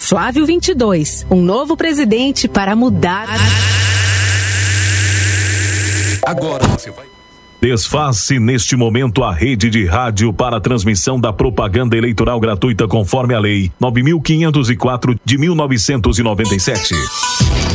Flávio 22, um novo presidente para mudar. Agora você vai. Desfaz-se neste momento a rede de rádio para a transmissão da propaganda eleitoral gratuita conforme a Lei 9.504 de 1997.